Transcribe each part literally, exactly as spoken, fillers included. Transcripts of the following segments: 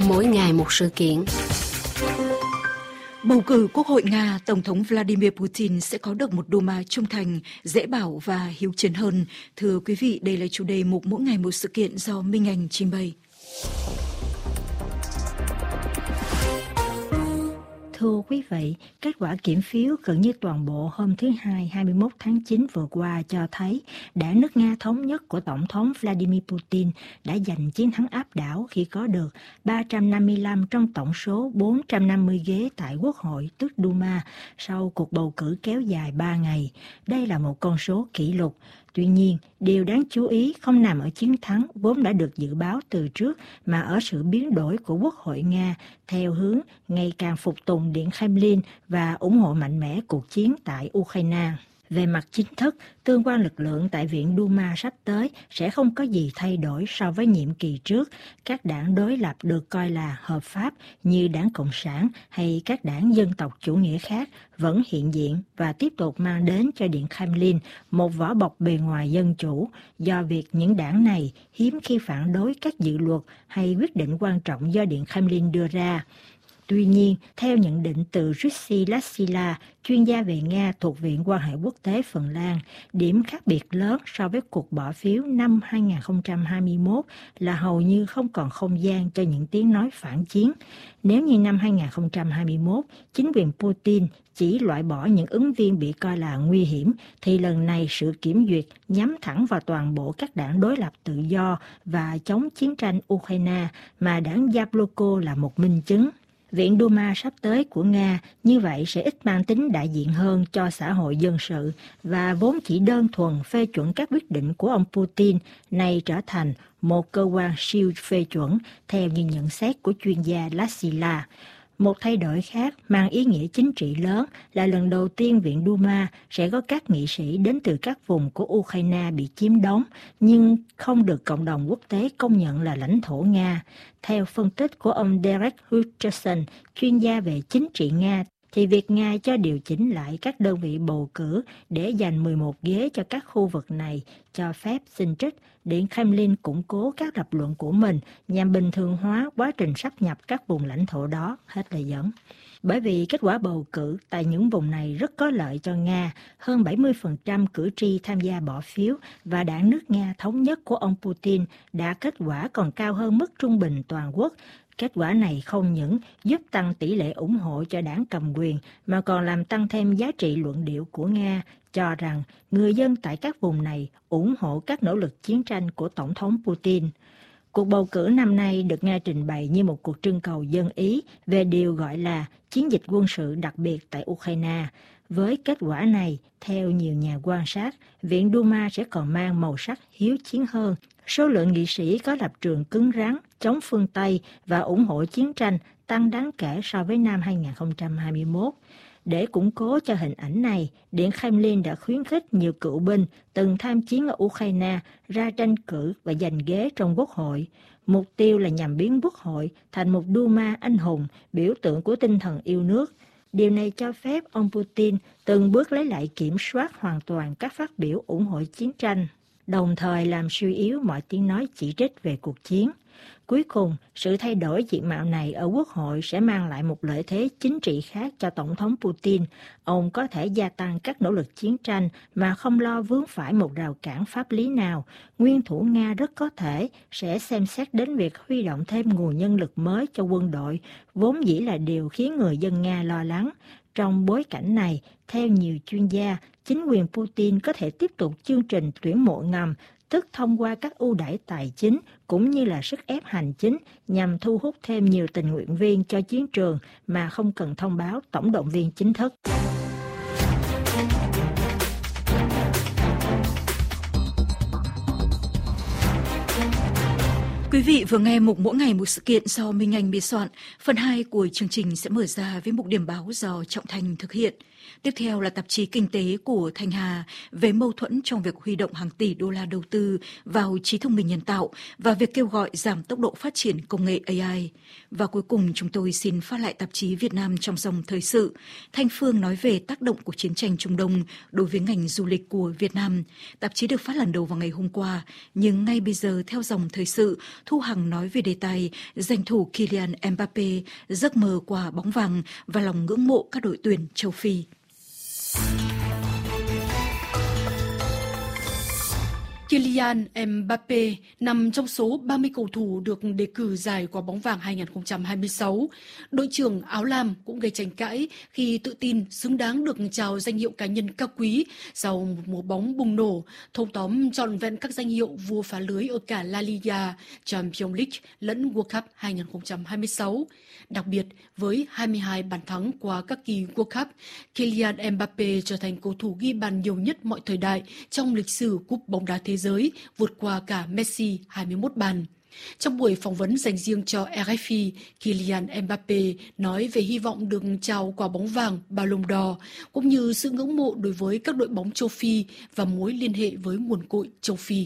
Mỗi ngày một sự kiện. Bầu cử Quốc hội Nga, Tổng thống Vladimir Putin sẽ có được một Duma trung thành, dễ bảo và hiếu chiến hơn. Thưa quý vị, đây là chủ đề mục Mỗi ngày một sự kiện do Minh Anh trình bày. Thưa quý vị, kết quả kiểm phiếu gần như toàn bộ hôm thứ Hai hai mươi mốt tháng chín vừa qua cho thấy đảng nước Nga thống nhất của Tổng thống Vladimir Putin đã giành chiến thắng áp đảo khi có được ba trăm năm mươi lăm trong tổng số bốn trăm năm mươi ghế tại Quốc hội, tức Duma, sau cuộc bầu cử kéo dài ba ngày. Đây là một con số kỷ lục. Tuy nhiên, điều đáng chú ý không nằm ở chiến thắng vốn đã được dự báo từ trước mà ở sự biến đổi của Quốc hội Nga theo hướng ngày càng phục tùng Điện Kremlin và ủng hộ mạnh mẽ cuộc chiến tại Ukraine. Về mặt chính thức, tương quan lực lượng tại Viện Duma sắp tới sẽ không có gì thay đổi so với nhiệm kỳ trước. Các đảng đối lập được coi là hợp pháp như Đảng Cộng sản hay các đảng dân tộc chủ nghĩa khác vẫn hiện diện và tiếp tục mang đến cho Điện Kremlin một vỏ bọc bề ngoài dân chủ, do việc những đảng này hiếm khi phản đối các dự luật hay quyết định quan trọng do Điện Kremlin đưa ra. Tuy nhiên, theo nhận định từ Jussi Lassila, chuyên gia về Nga thuộc Viện quan hệ quốc tế Phần Lan, điểm khác biệt lớn so với cuộc bỏ phiếu năm hai không hai mốt là hầu như không còn không gian cho những tiếng nói phản chiến. Nếu như năm hai không hai mốt, chính quyền Putin chỉ loại bỏ những ứng viên bị coi là nguy hiểm, thì lần này sự kiểm duyệt nhắm thẳng vào toàn bộ các đảng đối lập tự do và chống chiến tranh Ukraine mà đảng Yabloko là một minh chứng. Viện Duma sắp tới của Nga như vậy sẽ ít mang tính đại diện hơn cho xã hội dân sự và vốn chỉ đơn thuần phê chuẩn các quyết định của ông Putin, nay trở thành một cơ quan siêu phê chuẩn theo như nhận xét của chuyên gia Lassila. Một thay đổi khác mang ý nghĩa chính trị lớn là lần đầu tiên Viện Duma sẽ có các nghị sĩ đến từ các vùng của Ukraine bị chiếm đóng nhưng không được cộng đồng quốc tế công nhận là lãnh thổ Nga. Theo phân tích của ông Derek Hutcherson, chuyên gia về chính trị Nga, thì việc Nga cho điều chỉnh lại các đơn vị bầu cử để giành mười một ghế cho các khu vực này cho phép xin trích Điện Kremlin củng cố các lập luận của mình nhằm bình thường hóa quá trình sáp nhập các vùng lãnh thổ đó, hết lời dẫn. Bởi vì kết quả bầu cử tại những vùng này rất có lợi cho Nga, hơn bảy mươi phần trăm cử tri tham gia bỏ phiếu và đảng nước Nga thống nhất của ông Putin đã kết quả còn cao hơn mức trung bình toàn quốc. Kết quả này không những giúp tăng tỷ lệ ủng hộ cho đảng cầm quyền mà còn làm tăng thêm giá trị luận điệu của Nga, cho rằng người dân tại các vùng này ủng hộ các nỗ lực chiến tranh của Tổng thống Putin. Cuộc bầu cử năm nay được Nga trình bày như một cuộc trưng cầu dân Ý về điều gọi là chiến dịch quân sự đặc biệt tại Ukraine. Với kết quả này, theo nhiều nhà quan sát, Viện Duma sẽ còn mang màu sắc hiếu chiến hơn. Số lượng nghị sĩ có lập trường cứng rắn, chống phương Tây và ủng hộ chiến tranh tăng đáng kể so với năm hai không hai mốt. Để củng cố cho hình ảnh này, Điện Kremlin đã khuyến khích nhiều cựu binh từng tham chiến ở Ukraine ra tranh cử và giành ghế trong Quốc hội. Mục tiêu là nhằm biến Quốc hội thành một Duma anh hùng, biểu tượng của tinh thần yêu nước. Điều này cho phép ông Putin từng bước lấy lại kiểm soát hoàn toàn các phát biểu ủng hộ chiến tranh, đồng thời làm suy yếu mọi tiếng nói chỉ trích về cuộc chiến. Cuối cùng, sự thay đổi diện mạo này ở Quốc hội sẽ mang lại một lợi thế chính trị khác cho Tổng thống Putin. Ông có thể gia tăng các nỗ lực chiến tranh mà không lo vướng phải một rào cản pháp lý nào. Nguyên thủ Nga rất có thể sẽ xem xét đến việc huy động thêm nguồn nhân lực mới cho quân đội, vốn dĩ là điều khiến người dân Nga lo lắng. Trong bối cảnh này, theo nhiều chuyên gia, chính quyền Putin có thể tiếp tục chương trình tuyển mộ ngầm, tức thông qua các ưu đãi tài chính cũng như là sức ép hành chính nhằm thu hút thêm nhiều tình nguyện viên cho chiến trường mà không cần thông báo tổng động viên chính thức. Quý vị vừa nghe mục Mỗi ngày một sự kiện do Minh Anh biên soạn. Phần hai của chương trình sẽ mở ra với mục điểm báo do Trọng Thành thực hiện. Tiếp theo là tạp chí Kinh tế của Thanh Hà về mâu thuẫn trong việc huy động hàng tỷ đô la đầu tư vào trí thông minh nhân tạo và việc kêu gọi giảm tốc độ phát triển công nghệ a i. Và cuối cùng chúng tôi xin phát lại tạp chí Việt Nam trong dòng thời sự. Thanh Phương nói về tác động của chiến tranh Trung Đông đối với ngành du lịch của Việt Nam. Tạp chí được phát lần đầu vào ngày hôm qua, nhưng ngay bây giờ theo dòng thời sự, Thu Hằng nói về đề tài danh thủ Kylian Mbappé, giấc mơ quả bóng vàng và lòng ngưỡng mộ các đội tuyển châu Phi. Kylian Mbappé nằm trong số ba mươi cầu thủ được đề cử giải quả bóng vàng hai không hai sáu. Đội trưởng áo lam cũng gây tranh cãi khi tự tin xứng đáng được trao danh hiệu cá nhân cao quý sau một mùa bóng bùng nổ, thâu tóm trọn vẹn các danh hiệu vua phá lưới ở cả La Liga, Champions League lẫn World Cup hai không hai sáu. Đặc biệt, với hai mươi hai bàn thắng qua các kỳ World Cup, Kylian Mbappé trở thành cầu thủ ghi bàn nhiều nhất mọi thời đại trong lịch sử cúp bóng đá thế giới, vượt qua cả Messi hai mươi mốt bàn. Trong buổi phỏng vấn dành riêng cho rờ ép i, Kylian Mbappé nói về hy vọng được trao quả bóng vàng Ballon d'Or, cũng như sự ngưỡng mộ đối với các đội bóng châu Phi và mối liên hệ với nguồn cội châu Phi.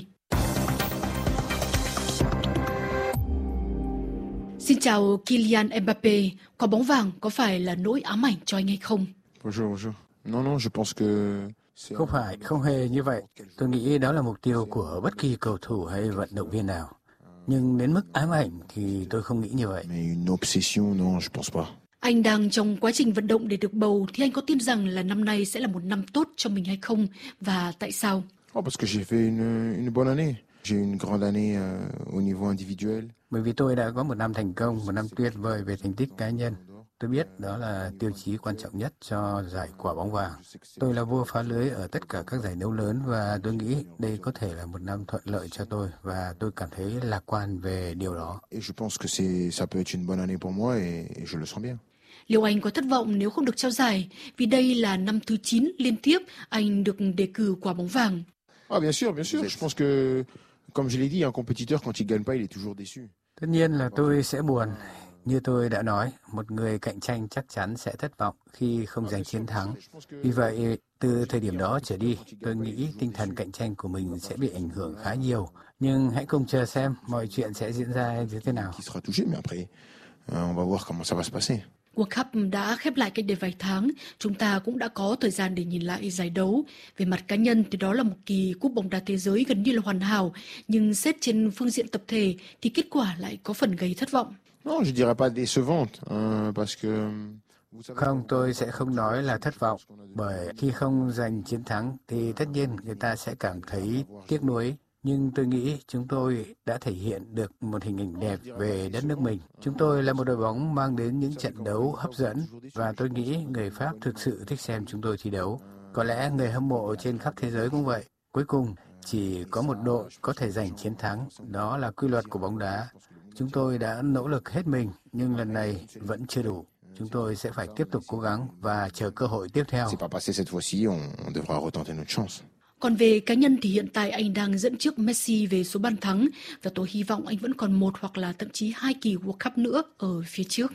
Xin chào Kylian Mbappé, quả bóng vàng có phải là nỗi ám ảnh cho anh hay không? Bonjour, bonjour. Non, non, je pense que... Không phải, không hề như vậy. Tôi nghĩ đó là mục tiêu của bất kỳ cầu thủ hay vận động viên nào. Nhưng đến mức ám ảnh thì tôi không nghĩ như vậy. Mais une obsession, non, je pense pas. Anh đang trong quá trình vận động để được bầu thì anh có tin rằng là năm nay sẽ là một năm tốt cho mình hay không? Và tại sao? Oh, parce que j'ai fait une, une bonne année. J'ai une grande année euh, au niveau individuel. Bởi vì tôi đã có một năm thành công, một năm tuyệt vời về thành tích cá nhân. Tôi biết đó là tiêu chí quan trọng nhất cho giải quả bóng vàng. Tôi là vua phá lưới ở tất cả các giải đấu lớn và tôi nghĩ đây có thể là một năm thuận lợi cho tôi và tôi cảm thấy lạc quan về điều đó. Et je pense que c'est, ça peut être une bonne année pour moi et, et je le sens bien. Liệu anh có thất vọng nếu không được trao giải? Vì đây là năm thứ chín liên tiếp anh được đề cử quả bóng vàng. Ah, bien sûr, bien sûr. Je pense que, comme je l'ai dit, un compétiteur quand il gagne pas, il est toujours déçu. Tất nhiên là tôi sẽ buồn. Như tôi đã nói, một người cạnh tranh chắc chắn sẽ thất vọng khi không giành chiến thắng. Vì vậy, từ thời điểm đó trở đi, tôi nghĩ tinh thần cạnh tranh của mình sẽ bị ảnh hưởng khá nhiều. Nhưng hãy cùng chờ xem mọi chuyện sẽ diễn ra như thế nào. Qui sera touché, mais après, on va voir comment ça va se passer. World Cup đã khép lại cách đây vài tháng, chúng ta cũng đã có thời gian để nhìn lại giải đấu. Về mặt cá nhân thì đó là một kỳ cúp bóng đá thế giới gần như là hoàn hảo, nhưng xét trên phương diện tập thể thì kết quả lại có phần gây thất vọng. Non, je dirais pas décevante, hein, parce que... Không, tôi sẽ không nói là thất vọng, bởi khi không giành chiến thắng thì tất nhiên người ta sẽ cảm thấy tiếc nuối. Nhưng tôi nghĩ chúng tôi đã thể hiện được một hình ảnh đẹp về đất nước mình. Chúng tôi là một đội bóng mang đến những trận đấu hấp dẫn và tôi nghĩ người Pháp thực sự thích xem chúng tôi thi đấu. Có lẽ người hâm mộ trên khắp thế giới cũng vậy. Cuối cùng, chỉ có một đội có thể giành chiến thắng, đó là quy luật của bóng đá. Chúng tôi đã nỗ lực hết mình, nhưng lần này vẫn chưa đủ. Chúng tôi sẽ phải tiếp tục cố gắng và chờ cơ hội tiếp theo. C'est pas passé cette fois-ci, on, on devra retenter notre chance. Còn về cá nhân thì hiện tại anh đang dẫn trước Messi về số bàn thắng và tôi hy vọng anh vẫn còn một hoặc là thậm chí hai kỳ World Cup nữa ở phía trước.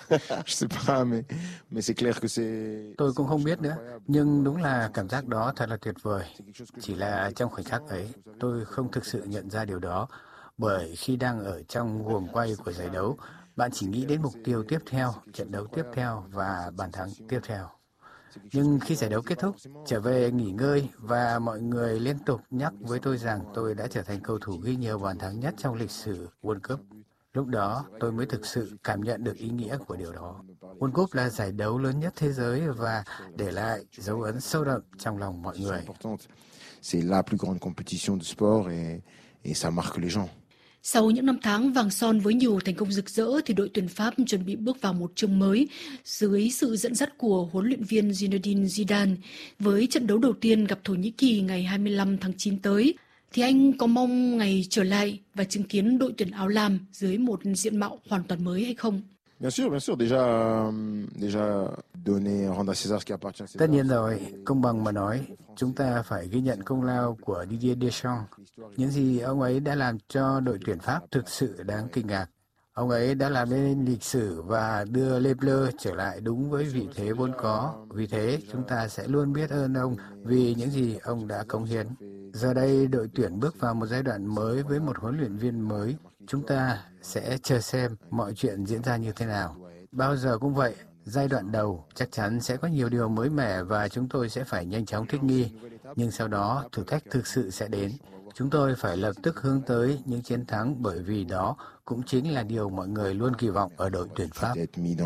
Tôi cũng không biết nữa, nhưng đúng là cảm giác đó thật là tuyệt vời. Chỉ là trong khoảnh khắc ấy, tôi không thực sự nhận ra điều đó, bởi khi đang ở trong guồng quay của giải đấu, bạn chỉ nghĩ đến mục tiêu tiếp theo, trận đấu tiếp theo và bàn thắng tiếp theo. Nhưng khi giải đấu kết thúc, trở về nghỉ ngơi và mọi người liên tục nhắc với tôi rằng tôi đã trở thành cầu thủ ghi nhiều bàn thắng nhất trong lịch sử World Cup. Lúc đó, tôi mới thực sự cảm nhận được ý nghĩa của điều đó. World Cup là giải đấu lớn nhất thế giới và để lại dấu ấn sâu đậm trong lòng mọi người. C'est la plus grande compétition de sport et, et ça marque les gens. Sau những năm tháng vàng son với nhiều thành công rực rỡ thì đội tuyển Pháp chuẩn bị bước vào một chương mới dưới sự dẫn dắt của huấn luyện viên Zinedine Zidane. Với trận đấu đầu tiên gặp Thổ Nhĩ Kỳ ngày hai mươi lăm tháng chín tới, thì anh có mong ngày trở lại và chứng kiến đội tuyển áo lam dưới một diện mạo hoàn toàn mới hay không? Bien sûr, bien sûr, déjà, déjà donner rendre à César ce qui appartient à César. Tất nhiên rồi, công bằng mà nói, chúng ta phải ghi nhận công lao của Didier Deschamps. Những gì ông ấy đã làm cho đội tuyển Pháp thực sự đáng kinh ngạc. Ông ấy đã làm nên lịch sử và đưa Le Bleu trở lại đúng với vị thế vốn có. Vì thế, chúng ta sẽ luôn biết ơn ông vì những gì ông đã cống hiến. Giờ đây, đội tuyển bước vào một giai đoạn mới với một huấn luyện viên mới. Chúng ta sẽ chờ xem mọi chuyện diễn ra như thế nào. Bao giờ cũng vậy, giai đoạn đầu chắc chắn sẽ có nhiều điều mới mẻ và chúng tôi sẽ phải nhanh chóng thích nghi. Nhưng sau đó, thử thách thực sự sẽ đến. Chúng tôi phải lập tức hướng tới những chiến thắng bởi vì đó cũng chính là điều mọi người luôn kỳ vọng ở đội tuyển Pháp.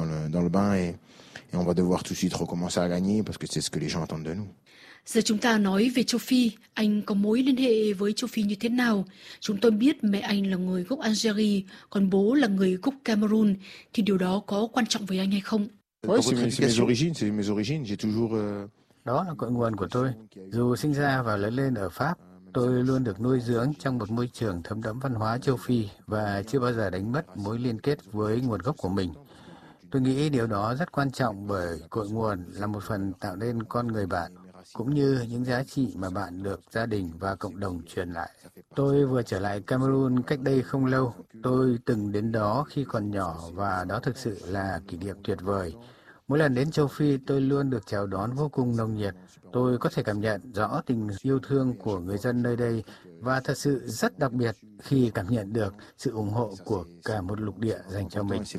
Giờ chúng ta nói về châu Phi, anh có mối liên hệ với châu Phi như thế nào? Chúng tôi biết mẹ anh là người gốc Algeria, còn bố là người gốc Cameroon, thì điều đó có quan trọng với anh hay không? Đó là cội nguồn của tôi. Dù sinh ra và lớn lên ở Pháp, tôi luôn được nuôi dưỡng trong một môi trường thấm đẫm văn hóa châu Phi và chưa bao giờ đánh mất mối liên kết với nguồn gốc của mình. Tôi nghĩ điều đó rất quan trọng bởi cội nguồn là một phần tạo nên con người bạn, cũng như những giá trị mà bạn được gia đình và cộng đồng truyền lại. Tôi vừa trở lại Cameroon cách đây không lâu. Tôi từng đến đó khi còn nhỏ và đó thực sự là kỷ niệm tuyệt vời. Mỗi lần đến châu Phi, tôi luôn được chào đón vô cùng nồng nhiệt. Tôi có thể cảm nhận rõ tình yêu thương của người dân nơi đây và thật sự rất đặc biệt khi cảm nhận được sự ủng hộ của cả một lục địa dành cho mình.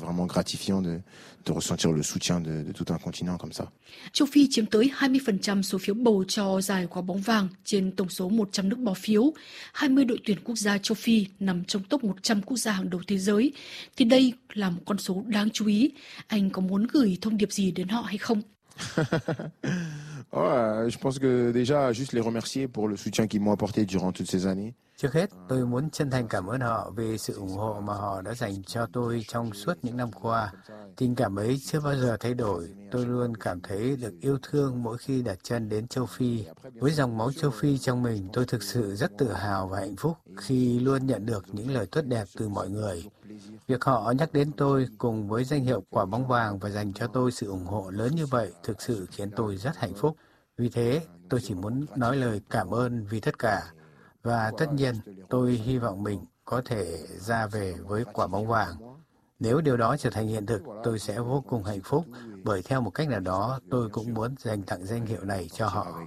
Châu Phi chiếm tới hai mươi phần trăm số phiếu bầu cho giải quả bóng vàng trên tổng số một trăm nước bỏ phiếu. hai mươi đội tuyển quốc gia châu Phi nằm trong top một trăm quốc gia hàng đầu thế giới. Thì đây là một con số đáng chú ý. Anh có muốn gửi thông điệp gì đến họ hay không? Oh, je pense que déjà juste les remercier pour le soutien qu'ils m'ont apporté durant toutes ces années. Trước hết, tôi muốn chân thành cảm ơn họ vì sự ủng hộ mà họ đã dành cho tôi trong suốt những năm qua. Tình cảm ấy chưa bao giờ thay đổi. Tôi luôn cảm thấy được yêu thương mỗi khi đặt chân đến châu Phi. Với dòng máu châu Phi trong mình, tôi thực sự rất tự hào và hạnh phúc khi luôn nhận được những lời tốt đẹp từ mọi người. Việc họ nhắc đến tôi cùng với danh hiệu quả bóng vàng và dành cho tôi sự ủng hộ lớn như vậy thực sự khiến tôi rất hạnh phúc. Vì thế, tôi chỉ muốn nói lời cảm ơn vì tất cả. Và tất nhiên, tôi hy vọng mình có thể ra về với quả bóng vàng. Nếu điều đó trở thành hiện thực, tôi sẽ vô cùng hạnh phúc, bởi theo một cách nào đó, tôi cũng muốn dành tặng danh hiệu này cho họ.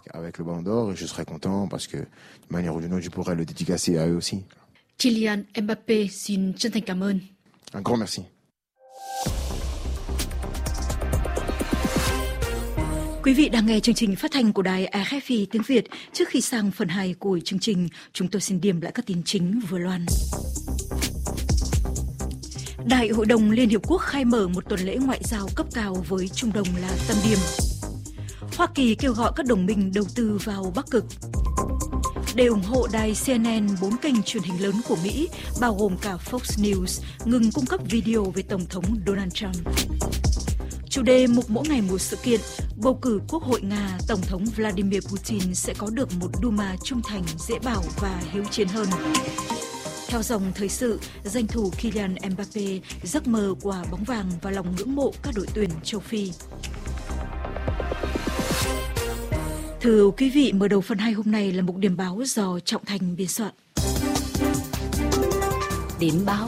Kylian Mbappé xin chân thành cảm ơn. Un grand merci. Quý vị đang nghe chương trình phát thanh của đài rờ ép i tiếng Việt. Trước khi sang phần hai của chương trình, chúng tôi xin điểm lại các tin chính vừa loan. Đại hội đồng Liên Hiệp Quốc khai mở một tuần lễ ngoại giao cấp cao với Trung Đông là tâm điểm. Hoa Kỳ kêu gọi các đồng minh đầu tư vào Bắc Cực. Để ủng hộ đài xê en en, bốn kênh truyền hình lớn của Mỹ, bao gồm cả Fox News, ngừng cung cấp video về Tổng thống Donald Trump. Chủ đề mục mỗi ngày một sự kiện, bầu cử Quốc hội Nga, Tổng thống Vladimir Putin sẽ có được một Duma trung thành, dễ bảo và hiếu chiến hơn. Theo dòng thời sự, danh thủ Kylian Mbappé giấc mơ quả bóng vàng và lòng ngưỡng mộ các đội tuyển châu Phi. Thưa quý vị, mở đầu phần hai hôm nay là mục điểm báo do Trọng Thành biên soạn. Điểm báo.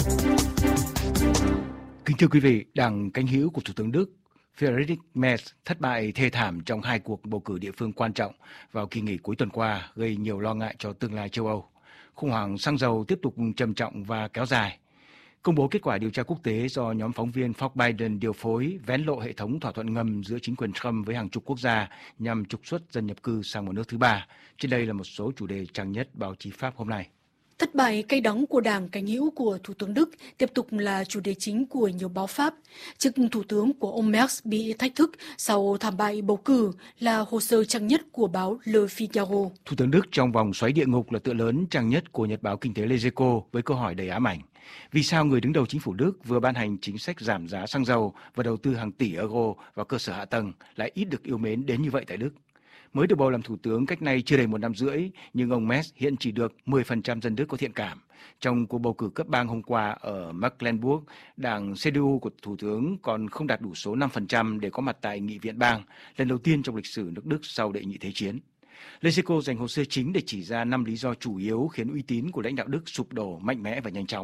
Kính thưa quý vị, đảng cánh hữu của Thủ tướng Đức Friedrich Merz thất bại thê thảm trong hai cuộc bầu cử địa phương quan trọng vào kỳ nghỉ cuối tuần qua, gây nhiều lo ngại cho tương lai châu Âu. Khủng hoảng xăng dầu tiếp tục trầm trọng và kéo dài. Công bố kết quả điều tra quốc tế do nhóm phóng viên Fox Biden điều phối vén lộ hệ thống thỏa thuận ngầm giữa chính quyền Trump với hàng chục quốc gia nhằm trục xuất dân nhập cư sang một nước thứ ba. Trên đây là một số chủ đề trang nhất báo chí Pháp hôm nay. Thất bại cay đắng của đảng cánh hữu của Thủ tướng Đức tiếp tục là chủ đề chính của nhiều báo Pháp. Chức Thủ tướng của ông Merz bị thách thức sau thảm bại bầu cử là hồ sơ trang nhất của báo Le Figaro. Thủ tướng Đức trong vòng xoáy địa ngục là tựa lớn trang nhất của nhật báo kinh tế Les Echos với câu hỏi đầy ám ảnh. Vì sao người đứng đầu chính phủ Đức vừa ban hành chính sách giảm giá xăng dầu và đầu tư hàng tỷ euro vào cơ sở hạ tầng lại ít được yêu mến đến như vậy tại Đức? Mới được bầu làm thủ tướng cách nay chưa đầy một năm rưỡi, nhưng ông Merz hiện chỉ được mười phần trăm dân Đức có thiện cảm. Trong cuộc bầu cử cấp bang hôm qua ở Mecklenburg, đảng xê đê u của thủ tướng còn không đạt đủ số năm phần trăm để có mặt tại nghị viện bang, lần đầu tiên trong lịch sử nước Đức sau đệ nhị thế chiến. Les Echos dành hồ sơ chính để chỉ ra năm lý do chủ yếu khiến uy tín của lãnh đạo Đức sụp đổ mạnh mẽ và nhanh chóng.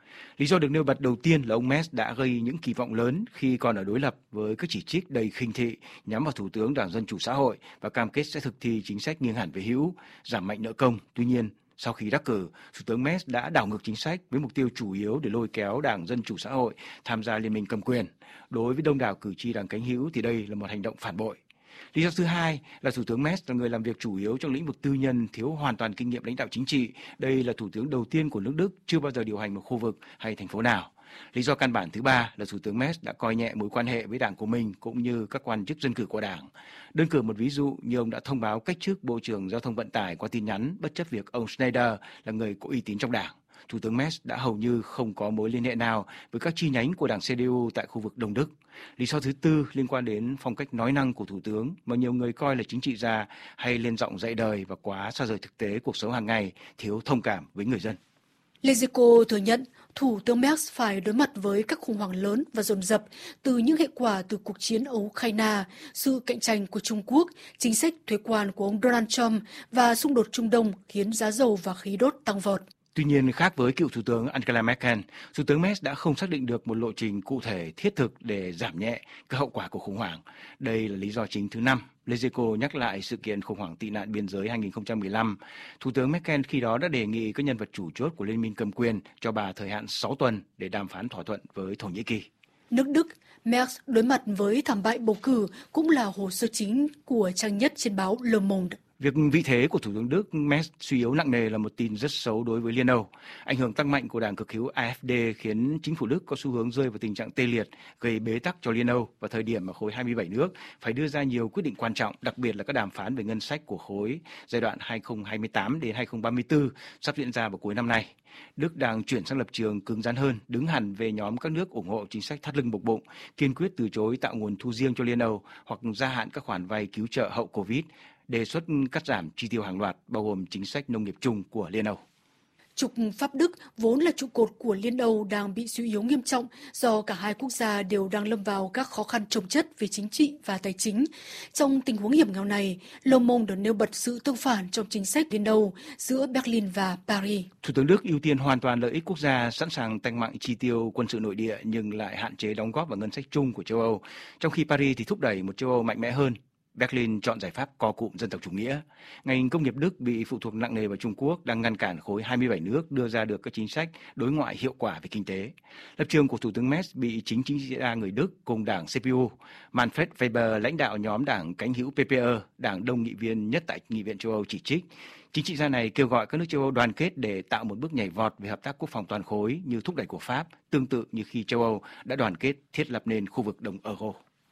Lý do được nêu bật đầu tiên là ông Merz đã gây những kỳ vọng lớn khi còn ở đối lập với các chỉ trích đầy khinh thị nhắm vào Thủ tướng Đảng Dân Chủ Xã hội và cam kết sẽ thực thi chính sách nghiêng hẳn về hữu, giảm mạnh nợ công. Tuy nhiên, sau khi đắc cử, Thủ tướng Merz đã đảo ngược chính sách với mục tiêu chủ yếu để lôi kéo Đảng Dân Chủ Xã hội tham gia liên minh cầm quyền. Đối với đông đảo cử tri Đảng cánh hữu thì đây là một hành động phản bội. Lý do thứ hai là Thủ tướng Merz là người làm việc chủ yếu trong lĩnh vực tư nhân, thiếu hoàn toàn kinh nghiệm lãnh đạo chính trị. Đây là thủ tướng đầu tiên của nước Đức chưa bao giờ điều hành một khu vực hay thành phố nào. Lý do căn bản thứ ba là Thủ tướng Merz đã coi nhẹ mối quan hệ với đảng của mình cũng như các quan chức dân cử của đảng. Đơn cử một ví dụ như ông đã thông báo cách chức Bộ trưởng Giao thông Vận tải qua tin nhắn bất chấp việc ông Schneider là người có uy tín trong đảng. Thủ tướng Merz đã hầu như không có mối liên hệ nào với các chi nhánh của đảng xê đê u tại khu vực Đông Đức. Lý do thứ tư liên quan đến phong cách nói năng của Thủ tướng mà nhiều người coi là chính trị gia hay lên giọng dạy đời và quá xa rời thực tế cuộc sống hàng ngày, thiếu thông cảm với người dân. Lezeco thừa nhận Thủ tướng Merz phải đối mặt với các khủng hoảng lớn và dồn dập từ những hệ quả từ cuộc chiến ở Ukraine, sự cạnh tranh của Trung Quốc, chính sách thuế quan của ông Donald Trump và xung đột Trung Đông khiến giá dầu và khí đốt tăng vọt. Tuy nhiên, khác với cựu Thủ tướng Angela Merkel, Thủ tướng Merz đã không xác định được một lộ trình cụ thể thiết thực để giảm nhẹ các hậu quả của khủng hoảng. Đây là lý do chính thứ năm. Lezeco nhắc lại sự kiện khủng hoảng tị nạn biên giới hai nghìn không trăm mười lăm. Thủ tướng Merkel khi đó đã đề nghị các nhân vật chủ chốt của Liên minh cầm quyền cho bà thời hạn sáu tuần để đàm phán thỏa thuận với Thổ Nhĩ Kỳ. Nước Đức, Merz đối mặt với thảm bại bầu cử cũng là hồ sơ chính của trang nhất trên báo Le Monde. Việc vị thế của Thủ tướng Đức Merz suy yếu nặng nề là một tin rất xấu đối với Liên Âu. Ảnh hưởng tăng mạnh của đảng cực hữu a ép đê khiến chính phủ Đức có xu hướng rơi vào tình trạng tê liệt, gây bế tắc cho Liên Âu vào thời điểm mà khối hai mươi bảy nước phải đưa ra nhiều quyết định quan trọng, đặc biệt là các đàm phán về ngân sách của khối giai đoạn hai nghìn không trăm hai mươi tám đến hai nghìn không trăm ba mươi tư sắp diễn ra vào cuối năm nay. Đức đang chuyển sang lập trường cứng rắn hơn, đứng hẳn về nhóm các nước ủng hộ chính sách thắt lưng buộc bụng, kiên quyết từ chối tạo nguồn thu riêng cho Liên Âu hoặc gia hạn các khoản vay cứu trợ hậu Covid, đề xuất cắt giảm chi tiêu hàng loạt, bao gồm chính sách nông nghiệp chung của Liên Âu. Trục Pháp Đức vốn là trụ cột của Liên Âu đang bị suy yếu nghiêm trọng do cả hai quốc gia đều đang lâm vào các khó khăn chồng chất về chính trị và tài chính. Trong tình huống hiểm nghèo này, Le Monde nêu bật sự tương phản trong chính sách Liên Âu giữa Berlin và Paris. Thủ tướng Đức ưu tiên hoàn toàn lợi ích quốc gia, sẵn sàng tăng mạnh chi tiêu quân sự nội địa nhưng lại hạn chế đóng góp vào ngân sách chung của châu Âu, trong khi Paris thì thúc đẩy một châu Âu mạnh mẽ hơn. Berlin chọn giải pháp co cụm dân tộc chủ nghĩa. Ngành công nghiệp Đức bị phụ thuộc nặng nề vào Trung Quốc đang ngăn cản khối hai mươi bảy nước đưa ra được các chính sách đối ngoại hiệu quả về kinh tế. Lập trường của Thủ tướng Merz bị chính chính trị gia người Đức cùng đảng xê pê u. Manfred Weber, lãnh đạo nhóm đảng cánh hữu pê pê e, đảng đông nghị viên nhất tại Nghị viện châu Âu chỉ trích. Chính trị gia này kêu gọi các nước châu Âu đoàn kết để tạo một bước nhảy vọt về hợp tác quốc phòng toàn khối như thúc đẩy của Pháp, tương tự như khi châu Âu đã đoàn kết thiết lập nên khu vực đồng euro.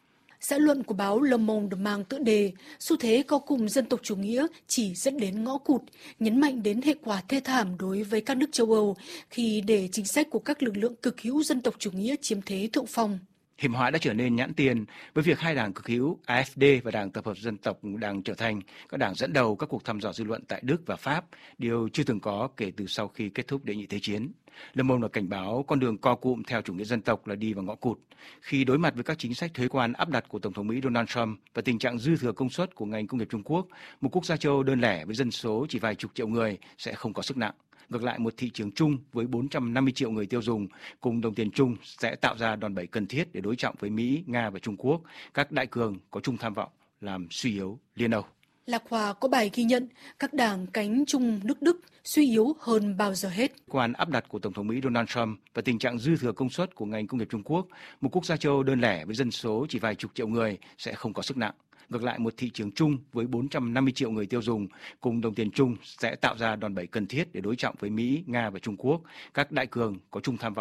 Xã luận của báo Le Monde mang tựa đề xu thế co cụm dân tộc chủ nghĩa chỉ dẫn đến ngõ cụt, nhấn mạnh đến hệ quả thê thảm đối với các nước châu Âu khi để chính sách của các lực lượng cực hữu dân tộc chủ nghĩa chiếm thế thượng phong. Hiểm họa đã trở nên nhãn tiền với việc hai đảng cực hữu a ép đê và Đảng Tập hợp Dân tộc đang trở thành các đảng dẫn đầu các cuộc thăm dò dư luận tại Đức và Pháp, điều chưa từng có kể từ sau khi kết thúc Đệ nhị Thế chiến. Le Monde cảnh báo con đường co cụm theo chủ nghĩa dân tộc là đi vào ngõ cụt. Khi đối mặt với các chính sách thuế quan áp đặt của Tổng thống Mỹ Donald Trump và tình trạng dư thừa công suất của ngành công nghiệp Trung Quốc, một quốc gia châu Âu đơn lẻ với dân số chỉ vài chục triệu người sẽ không có sức nặng. Ngược lại, một thị trường chung với bốn trăm năm mươi triệu người tiêu dùng cùng đồng tiền chung sẽ tạo ra đòn bẩy cần thiết để đối trọng với Mỹ, Nga và Trung Quốc, các đại cường có chung tham vọng làm suy yếu Liên Âu. Lạc Hòa có bài ghi nhận các đảng cánh chung nước Đức suy yếu hơn bao giờ hết. Quan áp đặt của Tổng thống Mỹ Donald Trump và tình trạng dư thừa công suất của ngành công nghiệp Trung Quốc, một quốc gia châu Âu đơn lẻ với dân số chỉ vài chục triệu người sẽ không có sức nặng. Ngược lại, một thị trường chung với bốn trăm năm mươi triệu người tiêu dùng cùng đồng tiền chung sẽ tạo ra đòn bẩy cần thiết để đối trọng với Mỹ, Nga và Trung Quốc, các đại cường có chung tham vọng